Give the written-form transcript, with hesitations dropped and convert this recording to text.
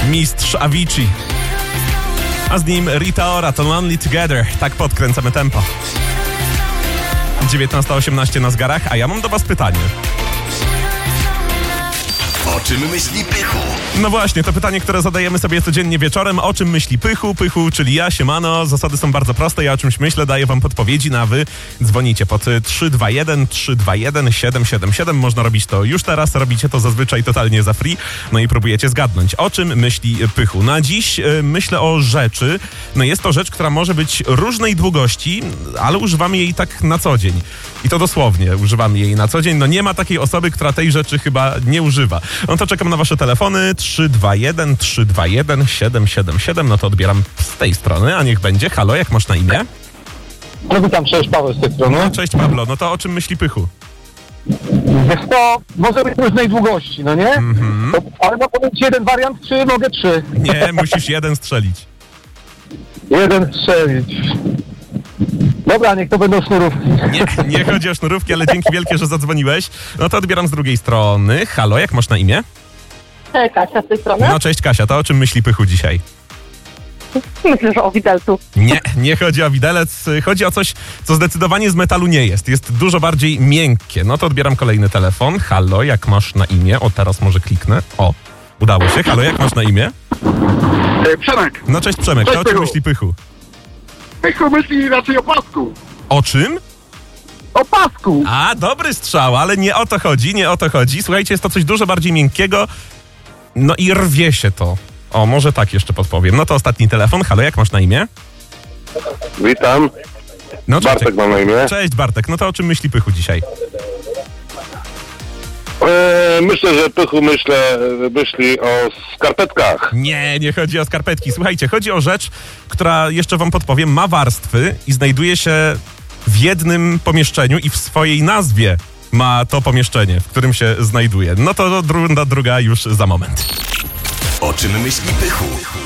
Mistrz Avicii. A z nim Rita Ora, to Only Together. Tak podkręcamy tempo. 19:18 na zegarach, a ja mam do was pytanie. O czym myśli Pychu? No właśnie, to pytanie, które zadajemy sobie codziennie wieczorem. O czym myśli Pychu? Pychu, czyli ja, siemano. Zasady są bardzo proste. Ja o czymś myślę, daję wam podpowiedzi, a wy dzwonicie pod 321 321 777. Można robić to już teraz. Robicie to zazwyczaj totalnie za free. No i próbujecie zgadnąć, o czym myśli Pychu. Na dziś myślę o rzeczy. No jest to rzecz, która może być różnej długości, ale używamy jej tak na co dzień. I to dosłownie używamy jej na co dzień. No nie ma takiej osoby, która tej rzeczy chyba nie używa. No to czekam na wasze telefony 321 321 777. No to odbieram z tej strony, a niech będzie. Halo, jak masz na imię? No witam, cześć, Paweł z tej strony. No, cześć Pablo, no to o czym myśli Pychu? Wiesz co, może być różnej długości, no nie? Ale mogę powiedzieć jeden wariant, czy mogę trzy? Nie, musisz jeden strzelić. Jeden strzelić. Dobra, niech to będą sznurówki. Nie chodzi o sznurówki, ale dzięki wielkie, że zadzwoniłeś. No to odbieram z drugiej strony. Halo, jak masz na imię? Kasia z tej strony. No cześć Kasia, to o czym myśli Pychu dzisiaj? Myślę, że o widelcu. Nie chodzi o widelec, chodzi o coś, co zdecydowanie z metalu nie jest. Jest dużo bardziej miękkie. No to odbieram kolejny telefon. Halo, jak masz na imię? O, teraz może kliknę. O, udało się. Halo, jak masz na imię? Przemek, No cześć Przemek, to o czym Pychu. myśli Pychu? Pychu myśli raczej o pasku. O czym? O pasku! A, dobry strzał, ale nie o to chodzi, nie o to chodzi. Słuchajcie, jest to coś dużo bardziej miękkiego, no i rwie się to. O, może tak jeszcze podpowiem. No to ostatni telefon. Halo, jak masz na imię? Witam, No, cześć. Bartek mam na imię. Cześć Bartek, no to o czym myśli Pychu dzisiaj? Myślę, że Pychu myśli o skarpetkach. Nie chodzi o skarpetki. Słuchajcie, chodzi o rzecz, która, jeszcze wam podpowiem, ma warstwy i znajduje się w jednym pomieszczeniu i w swojej nazwie ma to pomieszczenie, w którym się znajduje. No to runda druga już za moment. O czym myśli Pychu?